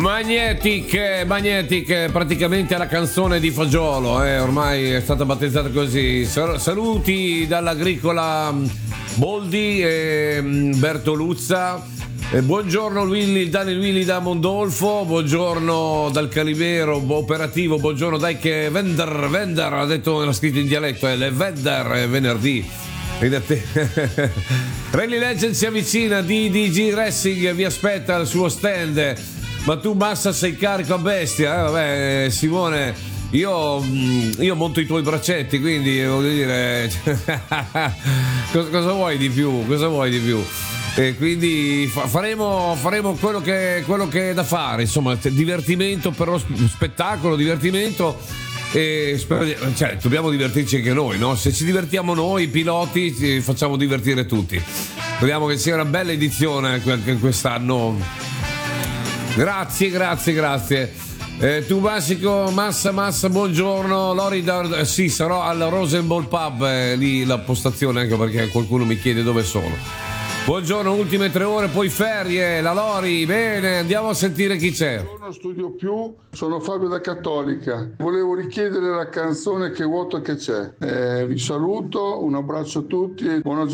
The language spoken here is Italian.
Magnetic, praticamente la canzone di Fagiolo, ormai è stata battezzata così. Saluti dall'agricola Boldi e Bertoluzza. Buongiorno Daniel Willy da Mondolfo, buongiorno dal Calimero operativo, buongiorno dai che Vender, ha detto, l'ha scritto in dialetto, le Vender venerdì. Rally Legend si avvicina, DDG Racing vi aspetta al suo stand. Ma tu Massa sei carico a bestia, vabbè Simone, io monto i tuoi braccetti, quindi voglio dire cosa vuoi di più? E quindi faremo quello che è da fare, insomma, divertimento, però spettacolo, divertimento, e cioè, dobbiamo divertirci anche noi, no? Se ci divertiamo noi piloti ci facciamo divertire tutti. Speriamo che sia una bella edizione anche quest'anno. Grazie. Tu Massa, buongiorno. Lori sì, sarò al Rosenball Pub, lì la postazione, anche perché qualcuno mi chiede dove sono. Buongiorno, ultime 3 ore, poi ferie, la Lori, bene, andiamo a sentire chi c'è. Buongiorno Studio Più, sono Fabio da Cattolica. Volevo richiedere la canzone Che vuoto che c'è. Vi saluto, un abbraccio a tutti e buona giornata.